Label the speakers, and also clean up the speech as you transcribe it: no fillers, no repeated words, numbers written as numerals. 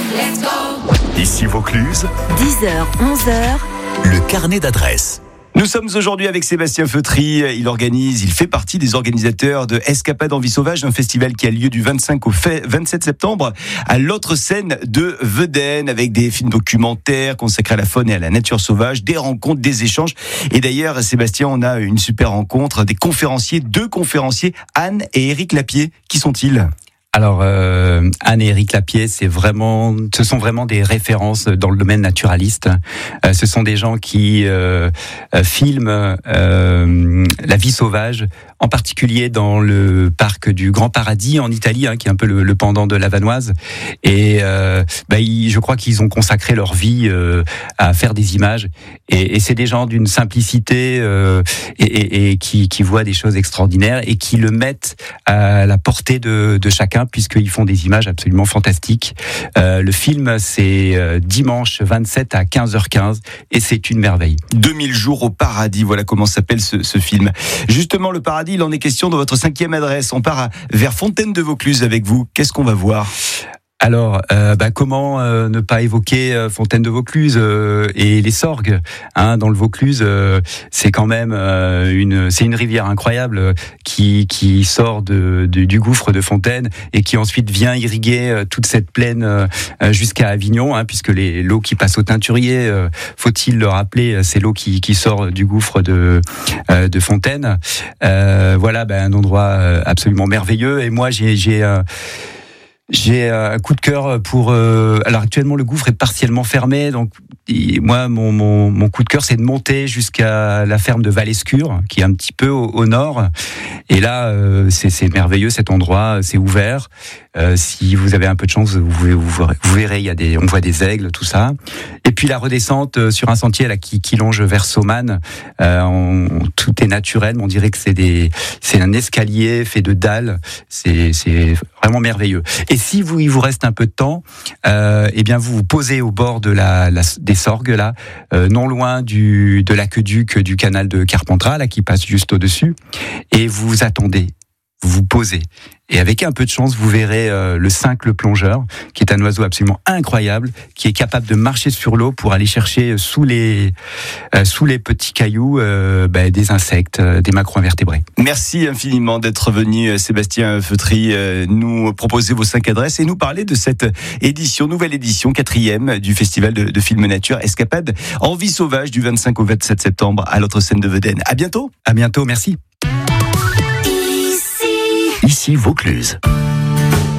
Speaker 1: Ici Vaucluse,
Speaker 2: 10h, 11h,
Speaker 1: le carnet d'adresses.
Speaker 3: Nous sommes aujourd'hui avec Sébastien Feutry. Il fait partie des organisateurs de Escapade en vie sauvage, un festival qui a lieu du 25 au 27 septembre à l'autre scène de Vedène, avec des films documentaires consacrés à la faune et à la nature sauvage, des rencontres, des échanges. Et d'ailleurs, Sébastien, on a une super rencontre, deux conférenciers, Anne et Éric Lapierre. Qui sont-ils ?
Speaker 4: Alors, Anne et Éric Lapierre, ce sont vraiment des références dans le domaine naturaliste. Ce sont des gens qui filment la vie sauvage, en particulier dans le parc du Grand Paradis en Italie, qui est un peu le pendant de la Vanoise. Et je crois qu'ils ont consacré leur vie à faire des images. Et c'est des gens d'une simplicité et qui voient des choses extraordinaires et qui le mettent à la portée de chacun, puisqu'ils font des images absolument fantastiques. Le film, c'est dimanche 27 à 15h15 et c'est une merveille.
Speaker 3: 2000 jours au paradis, voilà comment s'appelle ce film. Justement, le paradis, il en est question dans votre 5e adresse. On part vers Fontaine de Vaucluse avec vous. Qu'est-ce qu'on va voir ?
Speaker 4: Alors, comment ne pas évoquer Fontaine de Vaucluse et les Sorgues, dans le Vaucluse, c'est quand même une rivière incroyable qui sort du gouffre de Fontaine et qui ensuite vient irriguer toute cette plaine jusqu'à Avignon, puisque l'eau qui passe au Teinturier, faut-il le rappeler, c'est l'eau qui sort du gouffre de Fontaine. Voilà, un endroit absolument merveilleux. Et moi, j'ai un coup de cœur pour. Alors actuellement, le gouffre est partiellement fermé, donc moi, mon coup de cœur, c'est de monter jusqu'à la ferme de Val-Escure, qui est un petit peu au nord. Et là, c'est merveilleux cet endroit, c'est ouvert. Si vous avez un peu de chance, vous verrez, on voit des aigles, tout ça. Et puis la redescente sur un sentier là qui longe vers Saumanne, tout est naturel. On dirait que c'est un escalier fait de dalles. C'est vraiment merveilleux. Et si il vous reste un peu de temps, vous vous posez au bord de des Sorgues là, non loin de l'aqueduc du canal de Carpentras là qui passe juste au-dessus, et vous attendez. Vous vous posez. Et avec un peu de chance, vous verrez le cincle plongeur, qui est un oiseau absolument incroyable, qui est capable de marcher sur l'eau pour aller chercher sous les petits cailloux des insectes, des macro-invertébrés.
Speaker 3: Merci infiniment d'être venu, Sébastien Feutry, nous proposer vos 5 adresses et nous parler de cette nouvelle édition, 4e du festival de film nature Escapade en vie sauvage du 25 au 27 septembre à l'autre scène de Vedène. À bientôt.
Speaker 4: À bientôt, merci.
Speaker 1: Ici Vaucluse.